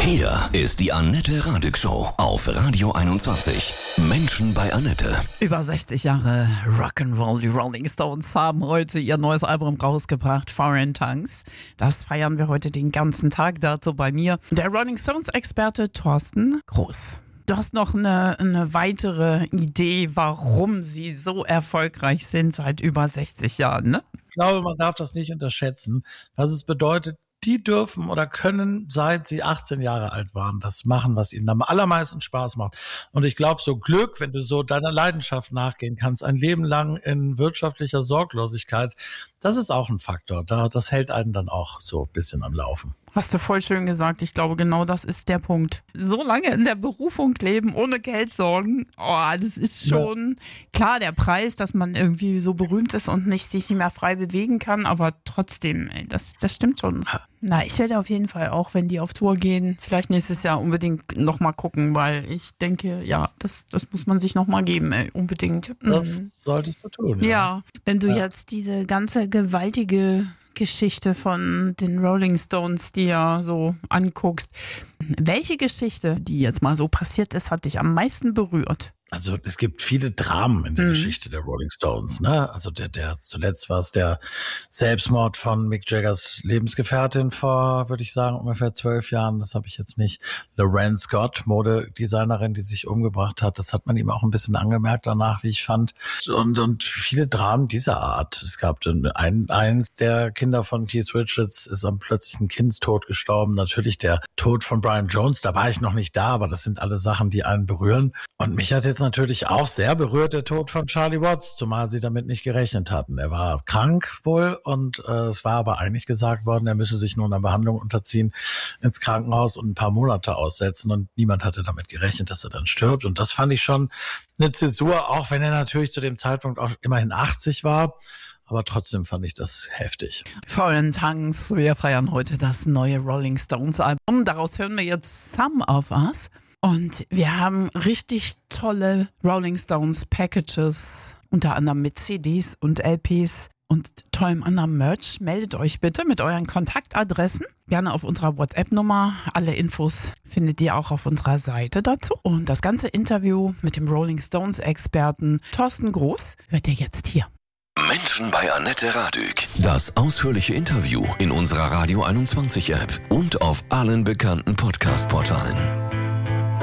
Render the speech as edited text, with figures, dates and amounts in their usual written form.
Hier ist die Annette Radig Show auf Radio 21. Menschen bei Annette. Über 60 Jahre Rock'n'Roll. Die Rolling Stones haben heute ihr neues Album rausgebracht, Foreign Tongues. Das feiern wir heute den ganzen Tag. Dazu bei mir der Rolling Stones-Experte Thorsten Groß. Du hast noch eine weitere Idee, warum sie so erfolgreich sind seit über 60 Jahren, ne? Ich glaube, man darf das nicht unterschätzen, was es bedeutet. Die dürfen oder können, seit sie 18 Jahre alt waren, das machen, was ihnen am allermeisten Spaß macht. Und ich glaube, so Glück, wenn du so deiner Leidenschaft nachgehen kannst, ein Leben lang in wirtschaftlicher Sorglosigkeit, das ist auch ein Faktor. Das hält einen dann auch so ein bisschen am Laufen. Hast du voll schön gesagt. Ich glaube, genau das ist der Punkt. So lange in der Berufung leben, ohne Geld sorgen, das ist schon klar der Preis, dass man irgendwie so berühmt ist und sich nicht mehr frei bewegen kann, aber trotzdem, das stimmt schon. Na, ich werde auf jeden Fall auch, wenn die auf Tour gehen, vielleicht nächstes Jahr unbedingt nochmal gucken, weil ich denke, ja, das muss man sich nochmal geben, unbedingt. Das solltest du tun. Ja, wenn du jetzt diese ganze gewaltige Geschichte von den Rolling Stones dir so anguckst. Welche Geschichte, die jetzt mal so passiert ist, hat dich am meisten berührt? Also es gibt viele Dramen in der Geschichte der Rolling Stones, ne? Also der zuletzt war es der Selbstmord von Mick Jaggers Lebensgefährtin vor, würde ich sagen, ungefähr 12 Jahren. Das habe ich jetzt nicht. Lorraine Scott, Modedesignerin, die sich umgebracht hat. Das hat man ihm auch ein bisschen angemerkt danach, wie ich fand. Und viele Dramen dieser Art. Es gab eins der Kinder von Keith Richards ist am plötzlichen Kindstod gestorben. Natürlich der Tod von Brian Jones, da war ich noch nicht da, aber das sind alle Sachen, die einen berühren. Und mich hat jetzt natürlich auch sehr berührt der Tod von Charlie Watts, zumal sie damit nicht gerechnet hatten. Er war krank wohl und es war aber eigentlich gesagt worden, er müsse sich nur einer Behandlung unterziehen, ins Krankenhaus und ein paar Monate aussetzen und niemand hatte damit gerechnet, dass er dann stirbt. Und das fand ich schon eine Zäsur, auch wenn er natürlich zu dem Zeitpunkt auch immerhin 80 war. Aber trotzdem fand ich das heftig. Foreign Tongues, wir feiern heute das neue Rolling Stones Album. Daraus hören wir jetzt Some of Us. Und wir haben richtig tolle Rolling Stones Packages, unter anderem mit CDs und LPs und tollem anderen Merch. Meldet euch bitte mit euren Kontaktadressen, gerne auf unserer WhatsApp-Nummer. Alle Infos findet ihr auch auf unserer Seite dazu. Und das ganze Interview mit dem Rolling Stones Experten Thorsten Groß hört ihr jetzt hier. Menschen bei Annette Radig. Das ausführliche Interview in unserer Radio 21 App und auf allen bekannten Podcast-Portalen.